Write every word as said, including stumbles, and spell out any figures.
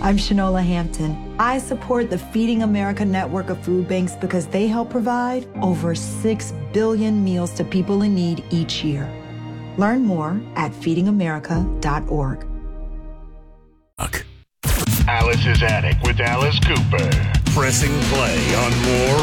I'm Shanola Hampton. I support the Feeding America network of food banks because they help provide over six billion meals to people in need each year. Learn more at feeding america dot org. Alice's Attic with Alice Cooper. Pressing play on more